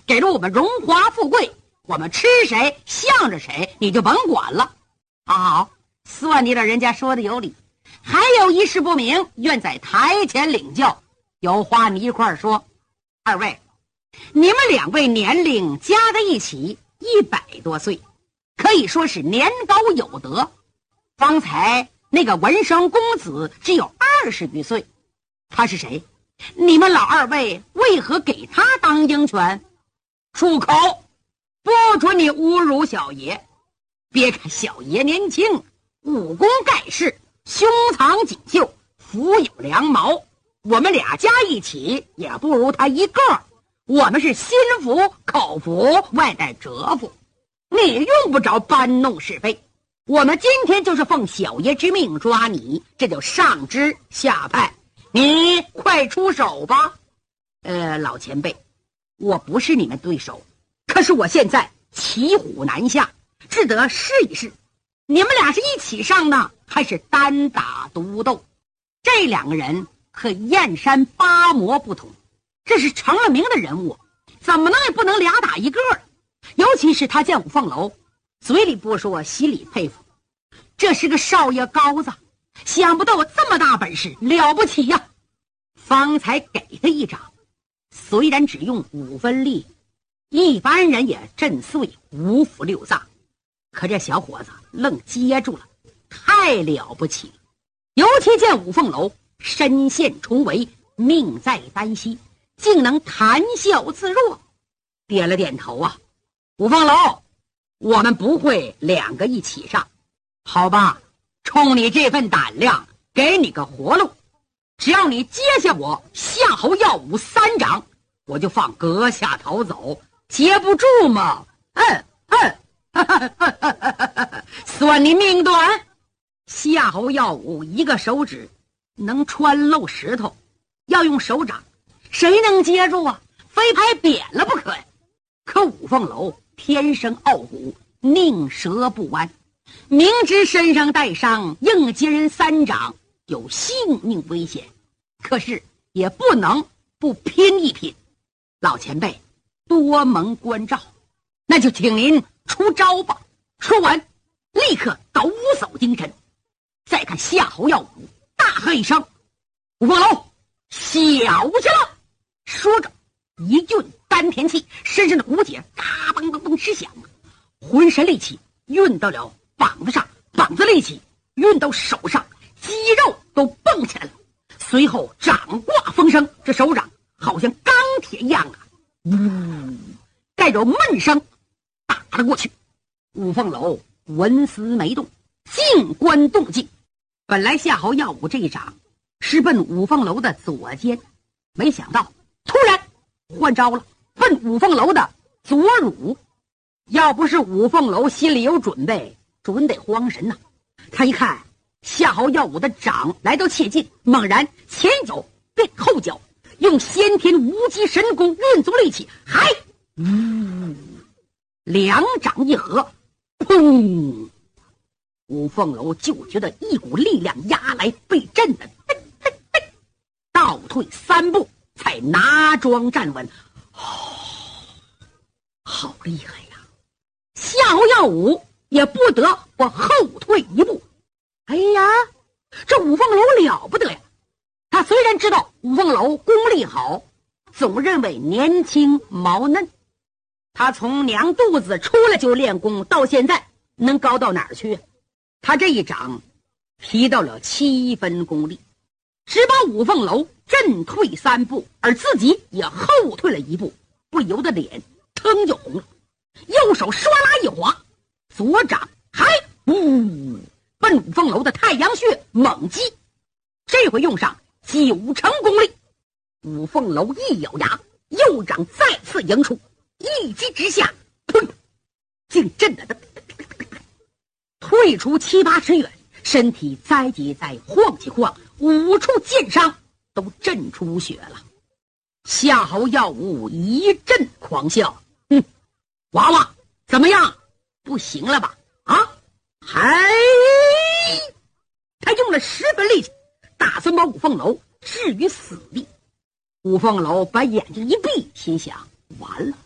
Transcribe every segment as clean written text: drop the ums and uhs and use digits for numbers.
给了我们荣华富贵，我们吃谁向着谁，你就甭管了。好，算你了，人家说的有理。还有一事不明，愿在台前领教。有话你一块儿说。二位，你们两位年龄加在一起100多岁，可以说是年高有德。方才那个文生公子只有20余岁，他是谁？你们老二位为何给他当鹰犬？出口！不准你侮辱小爷。别看小爷年轻，武功盖世，胸藏锦绣，腹有良毛，我们俩加一起也不如他一个。我们是心服口服，外带折服，你用不着搬弄是非。我们今天就是奉小爷之命抓你，这就上知下派，你快出手吧。老前辈，我不是你们对手，可是我现在骑虎难下，只得试一试。你们俩是一起上呢，还是单打独斗？这两个人和燕山八魔不同，这是成了名的人物，怎么能也不能俩打一个？尤其是他见五凤楼，嘴里不说，心里佩服。这是个少爷高子，想不到我这么大本事，了不起呀！方才给他一掌，虽然只用5分力，一般人也震碎5腑6脏，可这小伙子愣接住了，太了不起了。尤其见五凤楼身陷重围，命在旦夕，竟能谈笑自若。点了点头啊，五凤楼，我们不会两个一起上，好吧？冲你这份胆量，给你个活路，只要你接下我夏侯耀武3掌，我就放阁下逃走，接不住嘛。算你命短。夏侯耀武一个手指能穿漏石头，要用手掌，谁能接住啊？非拍扁了不可呀！可五凤楼天生傲骨，宁折不弯，明知身上带伤，硬接人3掌，有性命危险，可是也不能不拼一拼。老前辈多蒙关照，那就请您出招吧。说完立刻抖擞精神。再看夏侯耀武大喝一声：五凤楼，小去了！说着一运丹田气，身上的骨节嘎嘣嘣嘣直响，浑身力气运到了膀子上，膀子力气运到手上，肌肉都蹦起来了。随后掌挂风声，这手掌好像钢铁一样啊，带着闷声打了过去。五凤楼纹丝没动，静观动静。本来夏侯耀武这一掌是奔五凤楼的左肩，没想到突然换招了，奔五凤楼的左乳。要不是五凤楼心里有准备，准得慌神呐。他一看夏侯耀武的掌来到切近，猛然前脚变后脚，用先天无极神功运足力气，还2掌一合，砰！五凤楼就觉得一股力量压来，被震得倒退3步，才拿桩站稳。好厉害呀！夏侯耀武也不得不后退1步。哎呀，这五凤楼了不得呀！他虽然知道五凤楼功力好，总认为年轻毛嫩。他从娘肚子出来就练功，到现在能高到哪儿去？他这一掌提到了7分功力，只把五凤楼震退3步，而自己也后退了1步，不由得脸腾就红了。右手唰啦一滑，左掌还奔五凤楼的太阳穴猛击，这回用上9成功力。五凤楼一咬牙，右掌再次迎出，一击之下，砰！竟震得退出7、8尺远，身体栽几栽，晃起晃，5处剑伤都震出血了。夏侯耀武一阵狂笑：娃娃怎么样？不行了吧？啊！他用了10分力气，打算把五凤楼置于死地。五凤楼把眼睛一闭，心想：完了，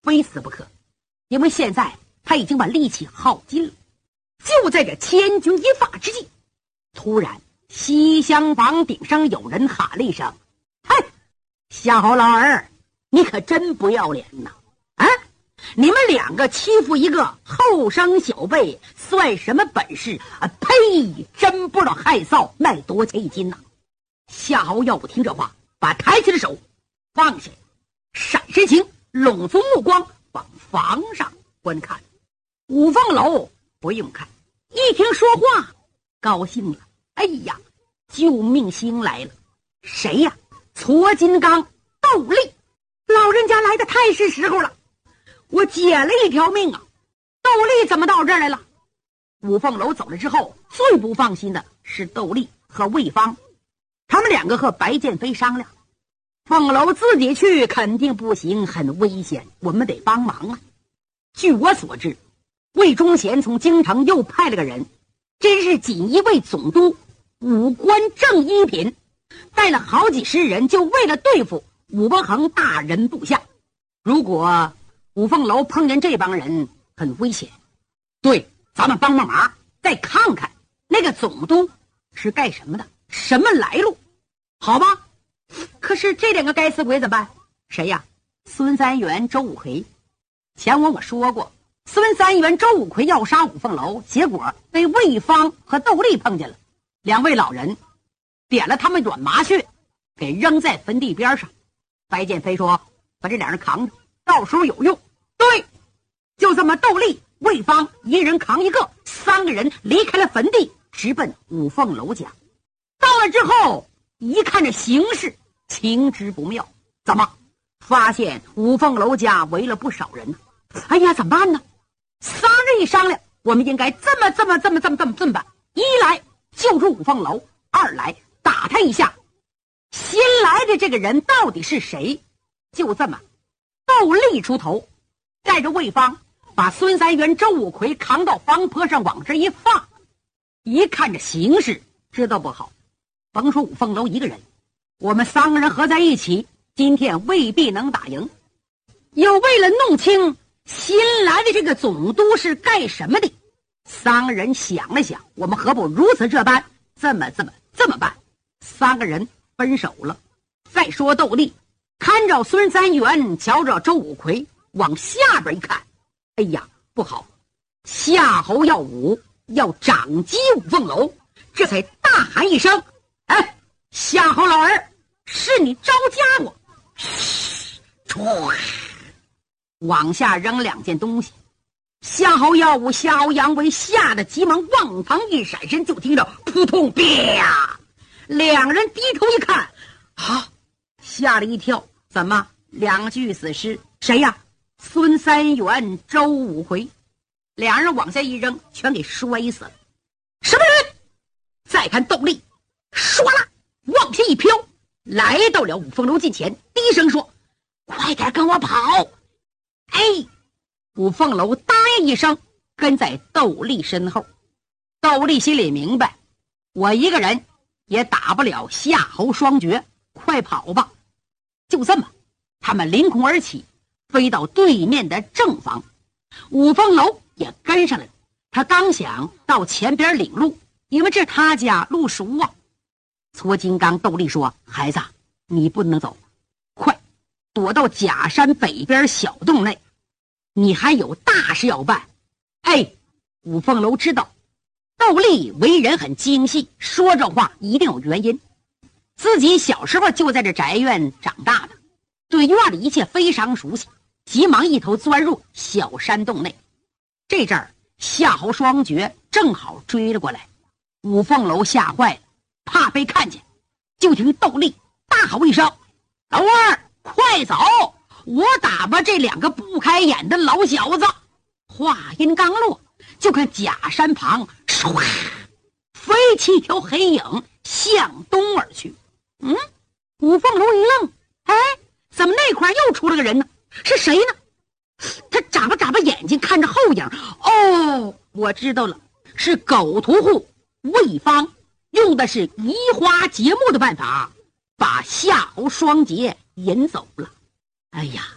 非死不可，因为现在他已经把力气耗尽了。就在这千钧一发之际，突然西厢房顶上有人喊了一声：“嘿，夏侯老儿，你可真不要脸呐！啊，你们两个欺负一个后生小辈，算什么本事啊？呸！真不知道害臊卖多钱一斤呐！”夏侯耀武听这话，把抬起的手放下，闪身形，拢足目光往房上观看。五凤楼不用看，一听说话高兴了。哎呀，救命星来了！谁呀？矬金刚窦力，老人家来的太是时候了，我捡了一条命啊！窦力怎么到这儿来了？五凤楼走了之后，最不放心的是窦力和魏芳，他们两个和白剑飞商量，凤楼自己去肯定不行，很危险，我们得帮忙啊。据我所知，魏忠贤从京城又派了个人，真是锦衣卫总督，五官正一品，带了好几十人，就为了对付武伯衡大人部下。如果五凤楼碰见这帮人，很危险。对，咱们帮帮忙，再看看那个总督是干什么的，什么来路，好吧？可是这两个该死鬼怎么办？谁呀？孙三元、周五魁。前我说过，孙三元、周五魁要杀五凤楼，结果被魏芳和窦力碰见了。两位老人点了他们软麻穴，给扔在坟地边上。白剑飞说：“把这两人扛着，到时候有用。”对，就这么窦力、魏芳一人扛一个，三个人离开了坟地，直奔五凤楼家。到了之后，一看这形势，情知不妙。怎么？发现五凤楼家围了不少人呢。哎呀，怎么办呢？三人一商量，我们应该这么办：一来救出五凤楼，二来打探一下新来的这个人到底是谁。就这么，窦力出头，带着魏芳把孙三元、周五魁扛到房坡上，往这一放。一看这形势，知道不好，甭说五凤楼一个人，我们三个人合在一起，今天未必能打赢。又为了弄清新来的这个总督是干什么的，三个人想了想，我们何不如此这般，这么办？三个人分手了。再说窦力看着孙三元，瞧着周五魁，往下边一看，哎呀，不好，夏侯耀武要掌击五凤楼，这才大喊一声：“哎，夏侯老儿，是你招架我！”唰，往下扔两件东西。夏侯耀武、夏侯扬威吓得急忙往旁一闪身，就听着扑通啪，两人低头一看，啊，吓了一跳。怎么？两具死尸？谁呀？孙三元、周五魁。两人往下一扔，全给摔死了。什么人？再看窦力，唰啦往下一飘，来到了五凤楼近前，低声说：“快点跟我跑！”哎，五凤楼答应一声，跟在窦力身后。窦力心里明白，我一个人也打不了夏侯双绝，快跑吧！就这么，他们凌空而起，飞到对面的正房。五凤楼也跟上来了。他刚想到前边领路，因为这他家路熟啊。矬金刚窦力说：“孩子，你不能走，快躲到假山北边小洞内，你还有大事要办。”哎，五凤楼知道窦力为人很精细，说这话一定有原因。自己小时候就在这宅院长大的，对院里一切非常熟悉，急忙一头钻入小山洞内。这阵儿夏侯双绝正好追了过来，五凤楼吓坏了，怕被看见，就听窦力大吼一声：“老二，快走！我打发这两个不开眼的老小子！”话音刚落，就看假山旁唰飞起一条黑影向东而去。五凤楼一愣，哎，怎么那块又出了个人呢？是谁呢？他眨巴眼睛看着后影，哦，我知道了，是狗屠户魏芳用的是移花接木的办法，把夏侯双杰引走了。哎呀，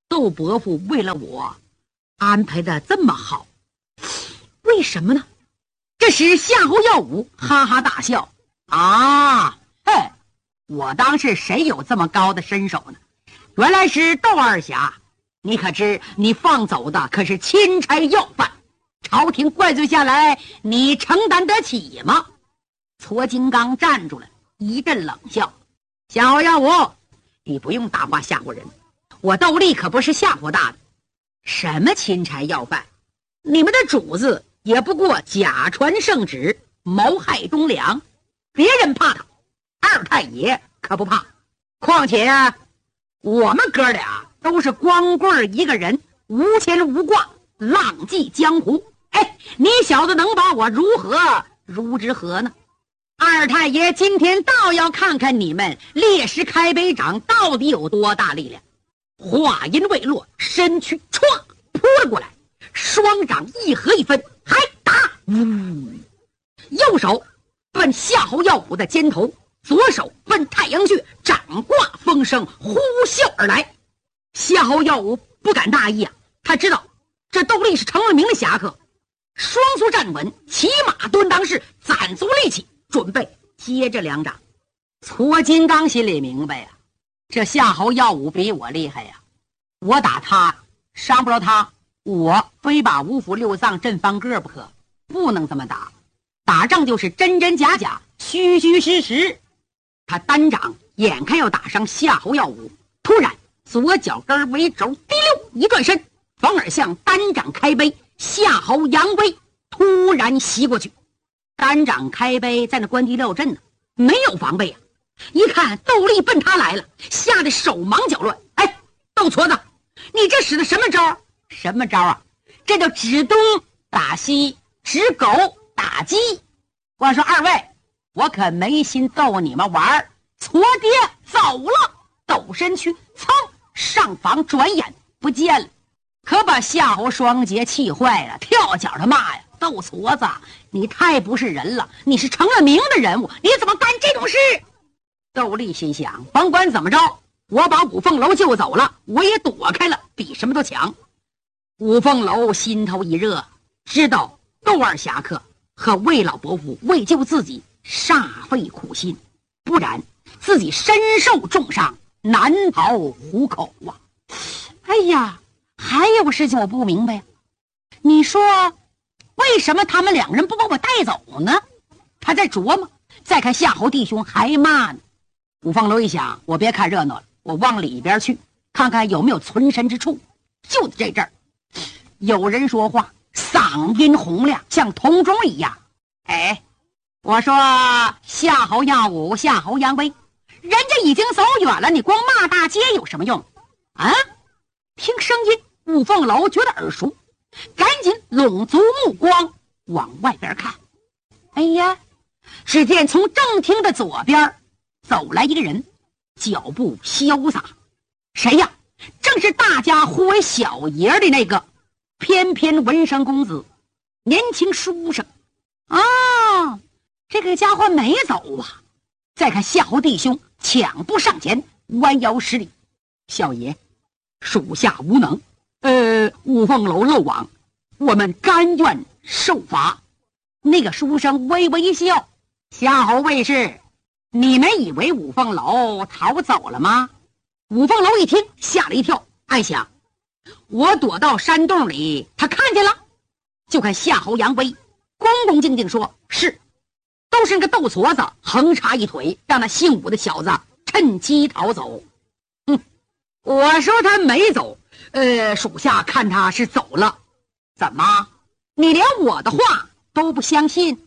窦伯父为了我安排的这么好，为什么呢？这时夏侯耀武哈哈大笑，啊，嘿，我当是谁有这么高的身手呢？原来是窦二侠，你可知你放走的可是钦差要犯，朝廷怪罪下来，你承担得起吗？矬金刚站住了，一阵冷笑，夏侯耀武，你不用大话吓唬人，我窦立可不是吓唬大的。什么钦差要犯，你们的主子也不过假传圣旨，谋害忠良，别人怕他，二太爷可不怕。况且我们哥俩都是光棍一个人，无牵无挂，浪迹江湖。哎，你小子能把我如之何呢？二太爷今天倒要看看你们烈士开杯掌到底有多大力量。话音未落，身躯唰扑了过来，双掌一合一分，还打！右手奔夏侯耀武的肩头，左手奔太阳穴，掌挂风声呼啸而来。夏侯耀武不敢大意啊，他知道这窦立是成了名的侠客，双足站稳，骑马蹲裆式，攒足力气，准备接这两掌。矬金刚心里明白呀，这夏侯耀武比我厉害呀，我打他伤不着他，我非把五府六脏震翻个不可，不能这么打。打仗就是真真假假，虚虚实实。他单掌眼看要打伤夏侯耀武，突然左脚跟为轴，滴溜一转身，反而向单掌开杯夏侯扬威突然袭过去。单掌开杯在那关帝六阵呢，没有防备啊！一看窦立奔他来了，吓得手忙脚乱。哎，窦矬子，你这使的什么招？什么招啊？这叫指东打西，指狗打鸡。我说二位，我可没心逗你们玩。矬爹走了，抖身躯，噌上房，转眼不见了。可把夏侯双杰气坏了，跳脚的骂呀：窦矬子，你太不是人了，你是成了名的人物，你怎么干这种事？窦立心想，甭管怎么着，我把五凤楼救走了，我也躲开了，比什么都强。五凤楼心头一热，知道窦二侠客和魏老伯父为救自己煞费苦心，不然自己身受重伤，难逃虎口啊！哎呀，还有事情我不明白呀，你说为什么他们两人不把我带走呢？他在琢磨，再看夏侯弟兄还骂呢。五凤楼一想，我别看热闹了，我往里边去看看有没有存身之处。就在这阵儿，有人说话，嗓音洪亮，像铜钟一样。哎，我说夏侯耀武，夏侯扬威，人家已经走远了，你光骂大街有什么用啊？听声音，五凤楼觉得耳熟，赶紧拢足目光往外边看。哎呀，只见从正厅的左边走来一个人，脚步潇洒。谁呀？正是大家呼为小爷的那个翩翩文生公子，年轻书生啊！这个家伙没走啊！再看夏侯弟兄抢步上前，弯腰施礼：小爷，属下无能，五凤楼漏网，我们甘愿受罚。那个书生微微一笑：夏侯卫士，你们以为五凤楼逃走了吗？五凤楼一听吓了一跳，暗想：我躲到山洞里，他看见了。就看夏侯扬威恭恭敬敬说：是，都是那个窦矬子横插一腿，让那姓武的小子趁机逃走。我说他没走，属下看他是走了。怎么，你连我的话都不相信？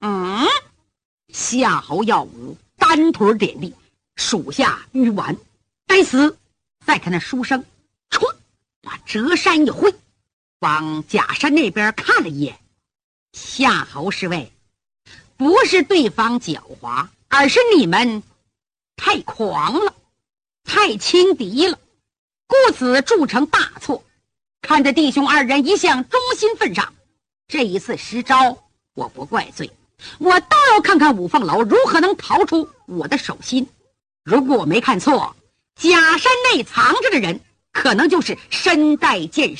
夏侯耀武单腿点地，属下愚顽，该死！再看那书生，唰，把折扇一挥，往假山那边看了一眼。夏侯侍卫，不是对方狡猾，而是你们太狂了，太轻敌了，故此铸成大错。看着弟兄二人一向忠心份上，这一次失招，我不怪罪，我倒要看看五凤楼如何能逃出我的手心。如果我没看错，假山内藏着的人可能就是身带剑